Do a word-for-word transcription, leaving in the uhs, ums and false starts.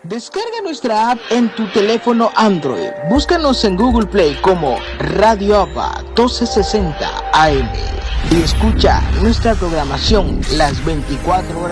Descarga nuestra app en tu teléfono Android. Búscanos en Google Play como Radio APA doce sesenta A M y escucha nuestra programación las veinticuatro horas.